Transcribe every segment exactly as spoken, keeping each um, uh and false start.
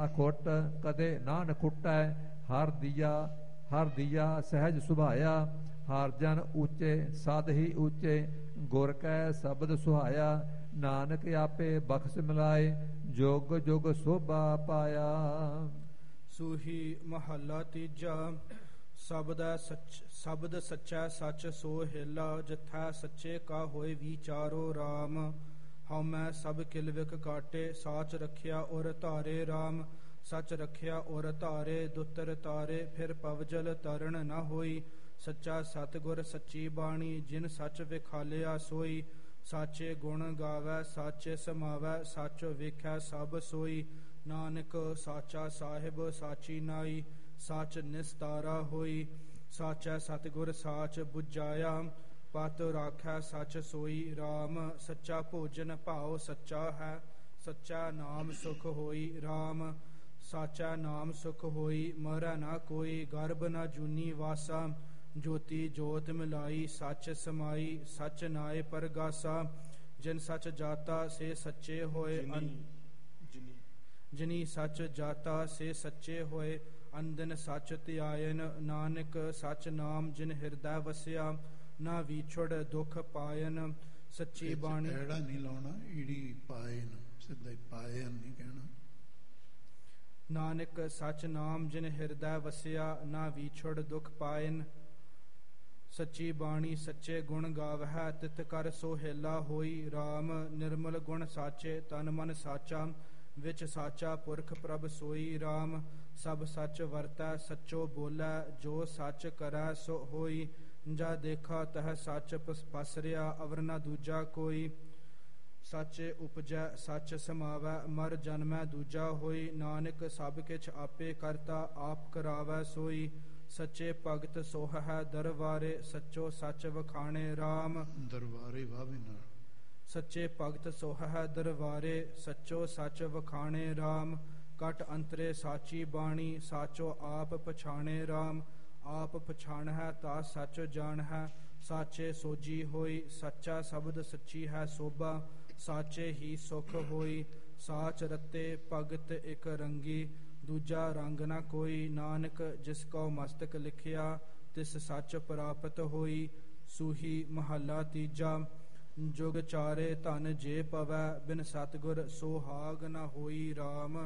ਅਖੁੱਟ ਕਦੇ ਨਾ ਨਖੁੱਟੈ। ਹਰ ਦੀਆ ਹਰ ਦੀਆ ਸਹਿਜ ਸੁਭਾਇਆ, ਹਰ ਜਨ ਉੱਚੇ ਸਦ ਹੀ ਉੱਚੇ। ਗੁਰ ਕੈ ਸ਼ਬਦ ਸੁਹਾਇਆ, ਨਾਨਕ ਆਪੇ ਬਖਸ਼ ਮਿਲਾਏ। ਜੁਗ ਜੁਗ ਸੋਭਾ ਪਾਇਆ। ਸੂਹੀ ਮਹੱਲਾ ਤੀਜਾ। ਸ਼ਬਦ ਸੱਚ ਸ਼ਬਦ ਸੱਚਾ ਸੱਚ ਸੋ ਹਿਲਾ, ਜਿਥੈ ਸੱਚੇ ਕਾ ਹੋਏ ਵਿਚਾਰੋ ਰਾਮ। ਹਉਮੈ ਸਭ ਕਿਲ ਵਿਕ ਕਾਟੇ, ਸਾਚ ਰਖਿਆ ਔਰ ਧਾਰੇ ਰਾਮ। ਸੱਚ ਰਖਿਆ ਔਰ ਧਾਰੇ, ਦੁੱਤਰ ਤਾਰੇ ਫਿਰ ਪਵਜਲ ਤਰਨ ਨ ਹੋਈ। ਸੱਚਾ ਸਤਿਗੁਰ ਸੱਚੀ ਬਾਣੀ, ਜਿਨ ਸੱਚ ਵਿਖਾਲਿਆ ਸੋਈ। ਸਾਚੇ ਗੁਣ ਗਾਵੈ ਸਾਚੇ ਸਮਾਵੈ, ਸਾਚੋ ਵੇਖੈ ਸਭ ਸੋਈ। ਨਾਨਕ ਸਾਚਾ ਸਾਹਿਬ ਸਾਚੀ ਨਾਈ, ਸੱਚ ਨਿਸਤਾਰਾ ਹੋਈ। ਸਾਚੈ ਸਤਿਗੁਰ ਸਾਚ ਬੁਝਾਇਆ, ਪਤ ਰਾਖੈ ਸੱਚ ਸੋਈ ਰਾਮ। ਸੱਚਾ ਭੋਜਨ ਭਾਉ ਸੱਚਾ ਹੈ, ਸੱਚਾ ਨਾਮ ਸੁਖ ਹੋਈ ਰਾਮ। ਸਾਚਾ ਨਾਮ ਸੁਖ ਹੋਈ, ਮਰੈ ਨਾ ਕੋਈ। ਗਰਭ ਨ ਜੂਨੀ ਵਾਸਾ, ਜੋਤੀ ਜੋਤ ਮਿਲਾਈ। ਸੱਚ ਸਮਾਈ, ਸੱਚ ਨਾਏ ਪਰਗਾਸਾ। ਜਿਨ ਸੱਚ ਜਾਤਾ ਸੇ ਸੱਚੇ ਹੋਏ। ਜਿਨੀ ਸੱਚ ਜਾਤਾ ਸੇ ਸੱਚੇ ਹੋਏ। ਅੰਦਨ ਸੱਚ ਧਿਆਇਨ, ਨਾਨਕ ਸੱਚ ਨਾਮ ਜਿਨ ਹਿਰਦੈ ਵਸਿਆ। ਨਾ ਵਿਛੜ ਦੁਖ ਪਾਇਨ। ਸੱਚੀ ਬਾਣੀ ਐੜਾ ਨਹੀਂ ਲਾਉਣਾ, ਈੜੀ ਪਾਇਨ, ਸਿੱਧਾ ਹੀ ਪਾਇਨ ਨਹੀਂ ਕਹਿਣਾ। ਨਾਨਕ ਸੱਚ ਨਾਮ ਜਿਨ ਹਿਰਦੈ ਵਸਿਆ, ਨਾ ਵਿਛੜ ਦੁਖ ਪਾਇਨ। ਸੱਚੀ ਬਾਣੀ ਸੱਚੇ ਗੁਣ ਗਾਵਹਿ, ਤਿਤ ਕਰ ਸੋਹੇਲਾ ਹੋਈ ਰਾਮ। ਨਿਰਮਲ ਗੁਣ ਸਾਚੇ ਤਨ ਮਨ ਸਾਚਾ, ਵਿੱਚ ਸਾਚਾ ਪੁਰਖ ਪ੍ਰਭ ਸੋਈ ਰਾਮ। ਸਭ ਸੱਚ ਵਰਤੈ ਸੱਚੋ ਬੋਲੈ, ਜੋ ਸੱਚ ਕਰੈ ਸੋ ਹੋਈ। ਜਾ ਦੇਖਾ ਤਹ ਸੱਚ ਪਸਰਿਆ, ਅਵਰ ਨਾ ਦੂਜਾ ਕੋਈ। ਸਾਚੇ ਉਪਜੈ ਸੱਚ ਸਮਾਵੈ, ਮਰ ਜਨਮੈ ਦੂਜਾ ਹੋਈ। ਨਾਨਕ ਸਭ ਕਿਛ ਆਪੇ ਕਰਤਾ, ਆਪ ਕਰਾਵੈ ਸੋਈ। ਸੱਚੇ ਭਗਤ ਸੋਹ ਹੈ ਦਰਬਾਰੇ, ਸੱਚੋ ਸੱਚ ਵਖਾਣੇ ਰਾਮ। ਦਰਬਾਰੇ ਵਾਵੇ ਨਾਲ ਸੱਚੇ ਭਗਤ ਸੋਹ ਹੈ ਦਰਬਾਰੇ, ਸੱਚੋ ਸੱਚ ਵਖਾਣੇ ਰਾਮ। ਕਟ ਅੰਤਰੇ ਸਾਚੀ ਬਾਣੀ, ਸਾਚੋ ਆਪ ਪਛਾਣੇ ਰਾਮ। ਆਪ ਪਛਾਣ ਹੈ ਤਾ ਸੱਚ ਜਾਣ ਹੈ, ਸਾਚੇ ਸੋਜੀ ਹੋਈ। ਸੱਚਾ ਸ਼ਬਦ ਸੱਚੀ ਹੈ ਸੋਭਾ, ਸਾਚੇ ਹੀ ਸੁਖ ਹੋਈ। ਸਾਚ ਰਤੇ ਭਗਤ ਇਕ ਰੰਗੀ, ਦੂਜਾ ਰੰਗ ਨਾ ਕੋਈ। ਨਾਨਕ ਜਿਸ ਕਉ ਮਸਤਕ ਲਿਖਿਆ, ਤਿਸ ਸੱਚ ਪ੍ਰਾਪਤ ਹੋਈ। ਸੂਹੀ ਮਹੱਲਾ ਤੀਜਾ। ਜੁਗ ਚਾਰੇ ਧਨ ਜੇ ਪਵੈ, ਬਿਨ ਸਤਿਗੁਰ ਸੋਹਾਗ ਨ ਹੋਈ ਰਾਮ।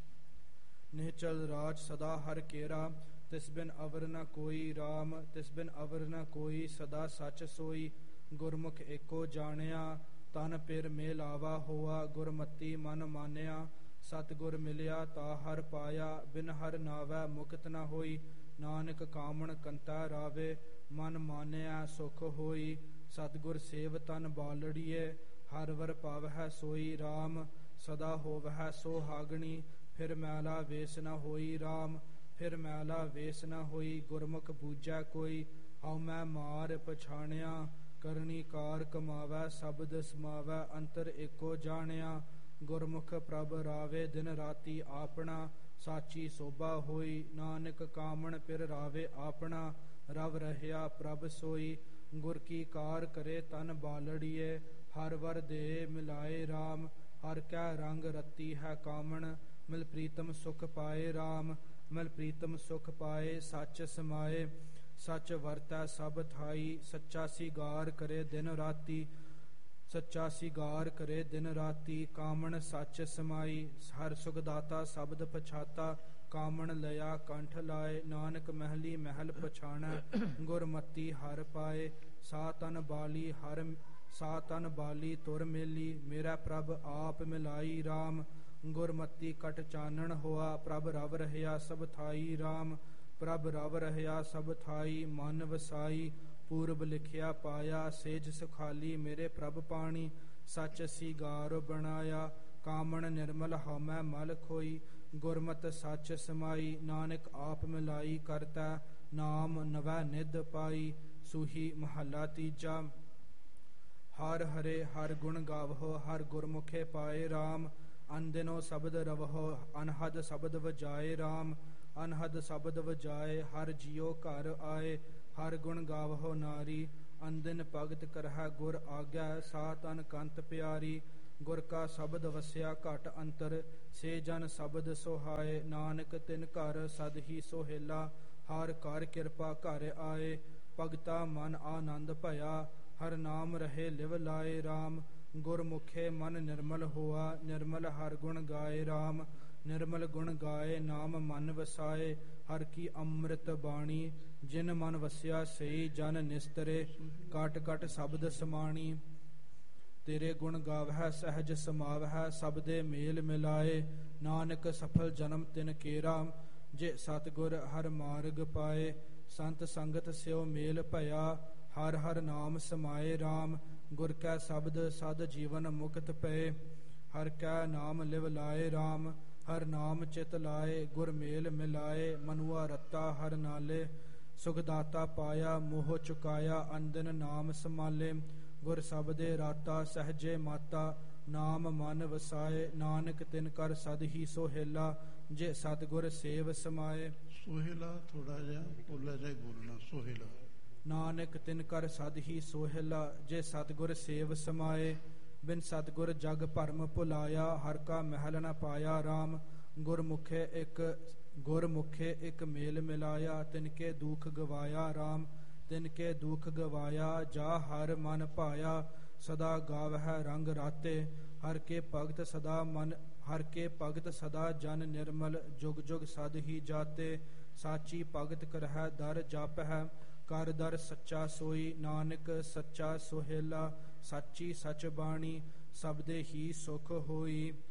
ਨਿਹਚਲ ਰਾਜ ਸਦਾ ਹਰ ਕੇਰਾ, ਤਿਸ ਬਿਨ ਅਵਰ ਨ ਕੋਈ ਰਾਮ। ਤਿਸ ਬਿਨ ਅਵਰ ਨ ਕੋਈ, ਸਦਾ ਸੱਚ ਸੋਈ। ਗੁਰਮੁਖ ਏਕੋ ਜਾਣਿਆ, ਤਨ ਪਿਰ ਮੇਲਾਵਾ ਹੋਆ। ਗੁਰਮਤੀ ਮਨ ਮਾਨਿਆ, ਸਤਿਗੁਰ ਮਿਲਿਆ ਤਾ ਹਰ ਪਾਇਆ। ਬਿਨ ਹਰ ਨਾਵੈ ਮੁਕਤ ਨ ਹੋਈ, ਨਾਨਕ ਕਾਮਣ ਕੰਤਾ ਰਾਵੇ। ਮਨ ਮਾਨਿਆ ਸੁਖ ਹੋਈ, ਸਤਿਗੁਰ ਸੇਵ ਤਨ ਬਾਲੜੀਏ। ਹਰ ਵਰ ਪਾਵਹਿ ਸੋਈ ਰਾਮ, ਸਦਾ ਹੋਵਹਿ ਸੋਹਾਗਣੀ। ਫਿਰ ਮੈਲਾ ਵੇਸ ਨ ਹੋਈ ਰਾਮ, ਫਿਰ ਮੈਲਾ ਵੇਸ ਨ ਹੋਈ। ਗੁਰਮੁਖ ਬੂਝੈ ਕੋਈ, ਹਉਮੈ ਮਾਰ ਪਛਾਣਿਆ। ਕਰਨੀ ਕਾਰ ਕਮਾਵੈ, ਸ਼ਬਦ ਸਮਾਵੈ, ਅੰਤਰ ਏਕੋ ਜਾਣਿਆ। ਗੁਰਮੁਖ ਪ੍ਰਭ ਰਾਵੇ ਦਿਨ ਰਾਤੀ ਆਪਣਾ, ਸਾਚੀ ਸੋਭਾ ਹੋਈ। ਨਾਨਕ ਕਾਮਣ ਪਿਰ ਰਾਵੇ ਆਪਣਾ, ਰਵ ਰਹਿਆ ਪ੍ਰਭ ਸੋਈ। ਗੁਰ ਕੀ ਕਾਰ ਕਰੇ ਤਨ ਬਾਲੜੀਏ, ਹਰ ਵਰ ਦੇ ਮਿਲਾਏ ਰਾਮ। ਹਰ ਕੈ ਰੰਗ ਰਤੀ ਹੈ ਕਾਮਣ, ਮਿਲ ਪ੍ਰੀਤਮ ਸੁਖ ਪਾਏ ਰਾਮ। ਮਿਲ ਪ੍ਰੀਤਮ ਸੁਖ ਪਾਏ, ਸੱਚ ਸਮਾਏ। ਸੱਚ ਵਰਤੈ ਸਭ ਥਾਈ, ਸੱਚਾ ਸਿਗਾਰ ਕਰੇ ਦਿਨ ਰਾਤੀ। ਸੱਚਾ ਸਿਗਾਰ ਕਰੇ ਦਿਨ ਰਾਤੀ, ਕਾਮਣ ਸੱਚ ਸਮਾਈ। ਹਰ ਸੁਖ ਦਾਤਾ ਸ਼ਬਦ ਪਛਾਤਾ, ਕਾਮਣ ਲਿਆ ਕੰਠ ਲਾਏ। ਨਾਨਕ ਮਹਿਲੀ ਮਹਿਲ ਪਛਾਣੈ, ਗੁਰਮਤੀ ਹਰ ਪਾਏ। ਸਾ ਤਨ ਬਾਲੀ ਹਰ ਸਾ ਤਨ ਬਾਲੀ ਤੁਰ ਮੇਲੀ, ਮੇਰਾ ਪ੍ਰਭ ਆਪ ਮਿਲਾਈ ਰਾਮ। ਗੁਰਮਤੀ ਕਟ ਚਾਨਣ ਹੋਆ, ਪ੍ਰਭ ਰਵ ਰਹਿਆ ਸਭ ਥਾਈ ਰਾਮ। ਪ੍ਰਭ ਰਵ ਰਹਿਆ ਸਭ ਥਾਈ, ਮਨ ਵਸਾਈ। ਪੂਰਬ ਲਿਖਿਆ ਪਾਇਆ, ਸੇਜ ਸੁਖਾਲੀ ਮੇਰੇ ਪ੍ਰਭ ਪਾਣੀ। ਸੱਚ ਸਿਗਾਰ ਬਣਾਇਆ, ਕਾਮਣ ਨਿਰਮਲ ਹਉਮੈ ਮਲ ਖੋਈ। ਗੁਰਮਤਿ ਸੱਚ ਸਮਾਈ, ਨਾਨਕ ਆਪ ਮਿਲਾਈ ਕਰਤਾ। ਨਾਮ ਨਵੈ ਨਿਧ ਪਾਈ। ਸੂਹੀ ਮਹੱਲਾ ਤੀਜਾ। ਹਰ ਹਰੇ ਹਰ ਗੁਣ ਗਾਵਹੋ, ਹਰ ਗੁਰਮੁਖੇ ਪਾਏ ਰਾਮ। ਅਨਦਿਨੋ ਸ਼ਬਦ ਰਵਹੋ, ਅਨਹਦ ਸ਼ਬਦ ਵਜਾਏ ਰਾਮ। ਅਨਹਦ ਸ਼ਬਦ ਵਜਾਏ, ਹਰ ਜੀਉ ਘਰ ਆਏ। ਹਰ ਗੁਣ ਗਾਵਹੋ ਨਾਰੀ, ਅਨਦਿਨ ਭਗਤ ਕਰਹਿ ਗੁਰ ਆਗੈ। ਸਾ ਤਨ ਕੰਤ ਪਿਆਰੀ, ਗੁਰ ਕਾ ਸ਼ਬਦ ਵਸਿਆ ਘਟ ਅੰਤਰ, ਸੇ ਜਨ ਸ਼ਬਦ ਸੁਹਾਏ। ਨਾਨਕ ਤਿਨ ਘਰ ਸਦ ਹੀ ਸੋਹੇਲਾ, ਹਰ ਕਰ ਕਿਰਪਾ ਘਰ ਆਏ। ਭਗਤਾ ਮਨ ਆਨੰਦ ਭਇਆ, ਹਰ ਨਾਮ ਰਹੇ ਲਿਵ ਲਾਏ। ਰਾਮ ਗੁਰਮੁਖੇ ਮਨ ਨਿਰਮਲ ਹੋਆ, ਨਿਰਮਲ ਹਰ ਗੁਣ ਗਾਏ। ਰਾਮ ਨਿਰਮਲ ਗੁਣ ਗਾਏ, ਨਾਮ ਮਨ ਵਸਾਏ। ਹਰ ਕੀ ਅੰਮ੍ਰਿਤ ਬਾਣੀ, ਜਿਨ ਮਨ ਵਸਿਆ ਸਈ ਜਨ ਨਿਸਤਰੇ। ਕਟ ਕਟ ਸ਼ਬਦ ਸਮਾਣੀ, ਤੇਰੇ ਗੁਣ ਗਾਵਹਿ ਸਹਿਜ ਸਮਾਵਹਿ। ਸਭ ਦੇ ਮੇਲ ਮਿਲਾਏ, ਨਾਨਕ ਸਫਲ ਜਨਮ ਤਿਨ ਕੇਰਾ। ਜੇ ਸਤਿਗੁਰ ਹਰ ਮਾਰਗ ਪਾਏ, ਸੰਤ ਸੰਗਤ ਸਿਓ ਮੇਲ ਭਇਆ। ਹਰ ਹਰ ਨਾਮ ਸਮਾਏ। ਰਾਮ ਗੁਰ ਕੈ ਸ਼ਬਦ ਸਦ ਜੀਵਨ ਮੁਕਤ ਪਏ, ਹਰ ਕੈ ਨਾਮ ਲਿਵ ਲਾਏ। ਰਾਮ ਹਰ ਨਾਮ ਚਿਤ ਲਾਏ, ਗੁਰ ਮੇਲ ਮਿਲਾਏ। ਮਨੁਆ ਰਤਾ ਹਰ ਨਾਲੇ, ਸੁਖ ਦਾਤਾ ਪਾਇਆ। ਮੋਹ ਚੁਕਾਇਆ, ਅੰਦਨ ਨਾਮ ਸਮਾਲੇ। ਗੁਰ ਸਬਦੇ ਰਾਤਾ ਸਹਜੇ ਮਾਤਾ, ਨਾਮ ਮਨ ਵਸਾਏ। ਨਾਨਕ ਤਿਨ ਕਰ ਸਦ ਹੀ ਸੋਹੇਲਾ, ਜੇ ਸਤਿਗੁਰ ਸੇਵ ਸਮਾਏ। ਸੋਹੇਲਾ ਥੋੜਾ ਜਿਹਾ ਪੋਲਾ ਜਿਹਾ ਬੋਲਣਾ, ਸੋਹੇਲਾ। ਨਾਨਕ ਤਿਨ ਕਰ ਸਦ ਹੀ ਸੋਹੇਲਾ, ਜੇ ਸਤਿਗੁਰ ਸੇਵ ਸਮਾਏ। ਬਿਨ ਸਤਿਗੁਰ ਜਗ ਭਰਮ ਭੁਲਾਇਆ, ਹਰ ਕਾ ਮਹਿਲ ਨ ਪਾਇਆ। ਰਾਮ ਗੁਰਮੁਖੇ ਇੱਕ ਗੁਰਮੁਖੇ ਇੱਕ ਮੇਲ ਮਿਲਾਇਆ, ਤਿਨ ਕੇ ਦੁਖ ਗਵਾਇਆ। ਰਾਮ ਤਿਨ ਕੇ ਦੁਖ ਗਵਾਇਆ, ਜਾ ਹਰ ਮਨ ਭਾਇਆ। ਸਦਾ ਗਾਵਹਿ ਰੰਗ ਰਾਤੇ, ਹਰ ਕੇ ਭਗਤ ਸਦਾ ਮਨ ਹਰ ਕੇ ਭਗਤ ਸਦਾ ਜਨ ਨਿਰਮਲ। ਜੁਗ ਜੁਗ ਸਦ ਹੀ ਜਾਤੇ, ਸਾਚੀ ਭਗਤ ਕਰਹਿ ਦਰ ਜਾਪਹਿ। ਕਰ ਦਰ ਸੱਚਾ ਸੋਈ, ਨਾਨਕ ਸੱਚਾ ਸੋਹੇਲਾ। ਸਾਚੀ ਸਚ ਬਾਣੀ, ਸਬਦੇ ਹੀ ਸੁਖ ਹੋਈ।